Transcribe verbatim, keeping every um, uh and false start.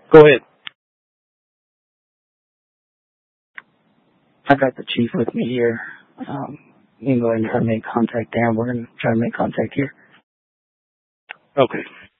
Go ahead. I got the chief with me here. Um, you can go ahead and try to make contact there. We're going to try to make contact here. Okay.